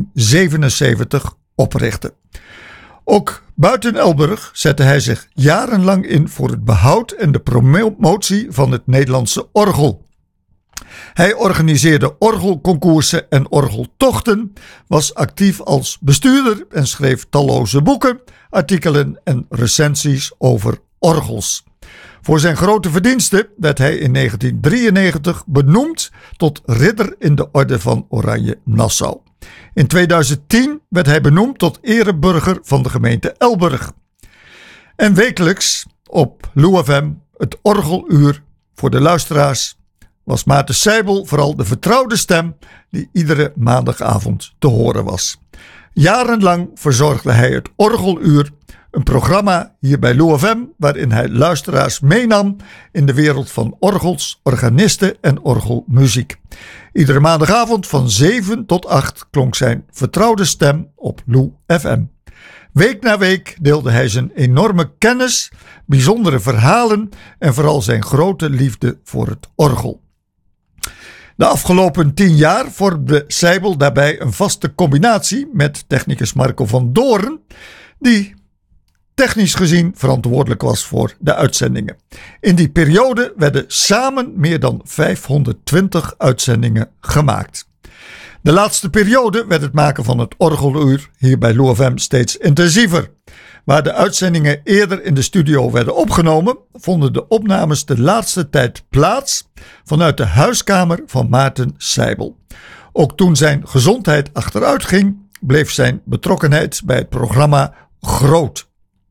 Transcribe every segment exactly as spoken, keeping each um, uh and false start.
negentien zevenenzeventig oprichtte. Ook buiten Elburg zette hij zich jarenlang in voor het behoud en de promotie van het Nederlandse orgel. Hij organiseerde orgelconcoursen en orgeltochten, was actief als bestuurder en schreef talloze boeken, artikelen en recensies over orgels. Voor zijn grote verdiensten werd hij in negentien drieënnegentig benoemd tot ridder in de Orde van Oranje Nassau. In tweeduizend tien werd hij benoemd tot ereburger van de gemeente Elburg. En wekelijks op Lou F M, het orgeluur voor de luisteraars, was Maarten Seibel vooral de vertrouwde stem die iedere maandagavond te horen was. Jarenlang verzorgde hij het orgeluur, een programma hier bij Lou F M waarin hij luisteraars meenam in de wereld van orgels, organisten en orgelmuziek. Iedere maandagavond van zeven tot acht klonk zijn vertrouwde stem op Lou F M. Week na week deelde hij zijn enorme kennis, bijzondere verhalen en vooral zijn grote liefde voor het orgel. De afgelopen tien jaar vormde Seibel daarbij een vaste combinatie met technicus Marco van Doorn, die technisch gezien verantwoordelijk was voor de uitzendingen. In die periode werden samen meer dan vijfhonderdtwintig uitzendingen gemaakt. De laatste periode werd het maken van het orgeluur hier bij Lou F M steeds intensiever. Waar de uitzendingen eerder in de studio werden opgenomen, vonden de opnames de laatste tijd plaats vanuit de huiskamer van Maarten Seibel. Ook toen zijn gezondheid achteruit ging, bleef zijn betrokkenheid bij het programma groot.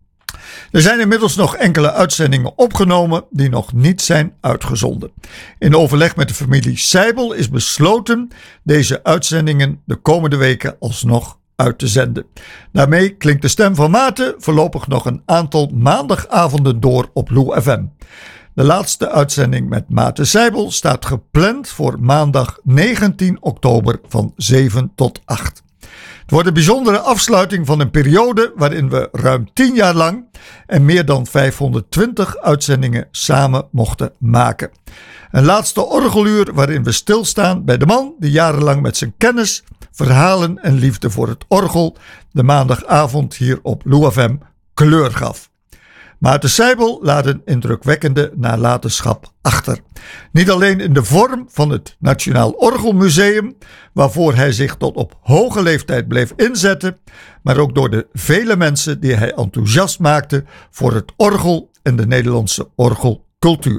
Er zijn inmiddels nog enkele uitzendingen opgenomen die nog niet zijn uitgezonden. In overleg met de familie Seibel is besloten deze uitzendingen de komende weken alsnog uit te zenden. Daarmee klinkt de stem van Maarten voorlopig nog een aantal maandagavonden door op Lou F M. De laatste uitzending met Maarten Seibel staat gepland voor maandag negentien oktober van zeven tot acht. Het wordt een bijzondere afsluiting van een periode waarin we ruim tien jaar lang en meer dan vijfhonderdtwintig uitzendingen samen mochten maken. Een laatste orgeluur waarin we stilstaan bij de man die jarenlang met zijn kennis, verhalen en liefde voor het orgel de maandagavond hier op Lou F M kleur gaf. Maarten Seibel laat een indrukwekkende nalatenschap achter. Niet alleen in de vorm van het Nationaal Orgelmuseum, waarvoor hij zich tot op hoge leeftijd bleef inzetten, maar ook door de vele mensen die hij enthousiast maakte voor het orgel en de Nederlandse orgelcultuur.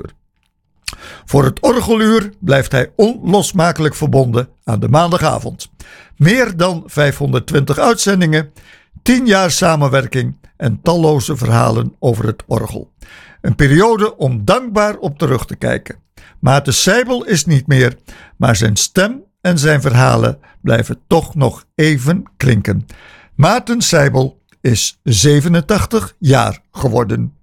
Voor het orgeluur blijft hij onlosmakelijk verbonden aan de maandagavond. Meer dan vijfhonderdtwintig uitzendingen, tien jaar samenwerking en talloze verhalen over het orgel. Een periode om dankbaar op terug te kijken. Maarten Seibel is niet meer, maar zijn stem en zijn verhalen blijven toch nog even klinken. Maarten Seibel is zevenentachtig jaar geworden.